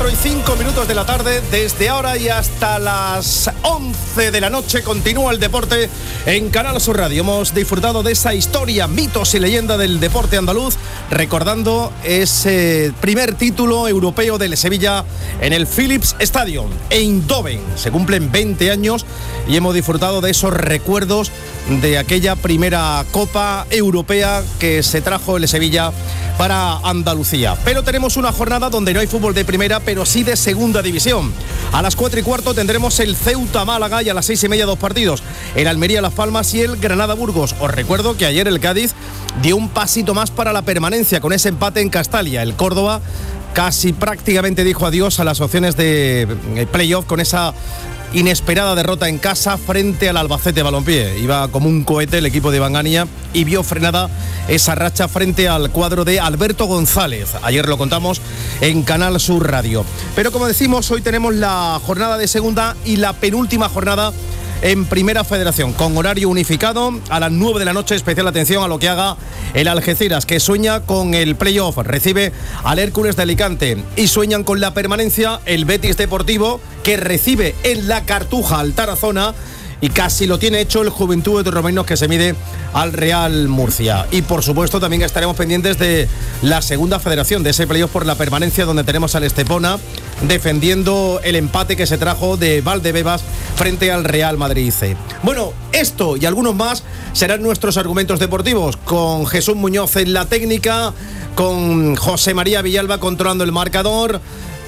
4:05 de la tarde. Desde ahora y hasta las 11 de la noche continúa el deporte en Canal Sur Radio. Hemos disfrutado de esa historia, mitos y leyenda del deporte andaluz, recordando ese primer título europeo del Sevilla en el Philips Stadium, Eindhoven. Se cumplen 20 años y hemos disfrutado de esos recuerdos de aquella primera Copa Europea que se trajo el Sevilla para Andalucía. Pero tenemos una jornada donde no hay fútbol de primera, pero sí de segunda división. A las 4:15 tendremos el Ceuta Málaga y a las 6:30 dos partidos, el Almería Las Palmas y el Granada Burgos. Os recuerdo que ayer el Cádiz dio un pasito más para la permanencia con ese empate en Castalia. El Córdoba casi prácticamente dijo adiós a las opciones de playoff con esa inesperada derrota en casa frente al Albacete Balompié. Iba como un cohete el equipo de Iván Ania y vio frenada esa racha frente al cuadro de Alberto González. Ayer lo contamos en Canal Sur Radio. Pero como decimos, hoy tenemos la jornada de segunda y la penúltima jornada en Primera Federación, con horario unificado a las 9 de la noche. Especial atención a lo que haga el Algeciras, que sueña con el playoff, recibe al Hércules de Alicante, y sueñan con la permanencia el Betis Deportivo, que recibe en la Cartuja al Tarazona, y casi lo tiene hecho el Juventud de Torremolinos, que se mide al Real Murcia. Y por supuesto también estaremos pendientes de la Segunda Federación, de ese playoff por la permanencia, donde tenemos al Estepona defendiendo el empate que se trajo de Valdebebas frente al Real Madrid C. Bueno, esto y algunos más serán nuestros argumentos deportivos, con Jesús Muñoz en la técnica, con José María Villalba controlando el marcador,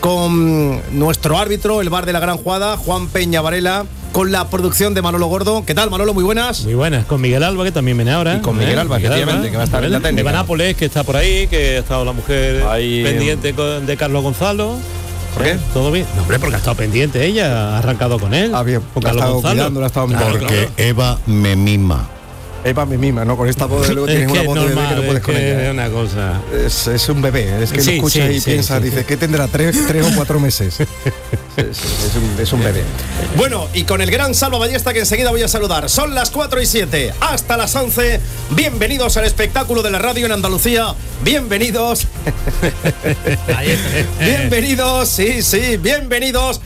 con nuestro árbitro, el VAR de la gran jugada, Juan Peña Varela, con la producción de Manolo Gordo. ¿Qué tal, Manolo? Muy buenas. Muy buenas. Con Miguel Alba, que también viene ahora. Y con Miguel Alba, efectivamente, que va a estar en la técnica. Eva Nápoles, que está por ahí, que ha estado la mujer ahí pendiente de Carlos Gonzalo. ¿Por qué? ¿Todo bien? No, hombre, porque ha estado pendiente ella, ha arrancado con él. Ah, bien, porque ha estado cuidando, la ha estado mirando. Porque Eva me mima. Eva me mima, ¿no? Con esta voz de luego tienes una voz de bebé que no puedes con ella. Es una cosa. Es un bebé, es que lo escucha y piensa, dice, ¿qué tendrá? ¿3 o 4 meses? Es un bebé. Bueno, y con el gran Salva Ballesta, que enseguida voy a saludar. Son las 4:07, hasta las 11. Bienvenidos al espectáculo de la radio en Andalucía. Bienvenidos. Bienvenidos, sí, bienvenidos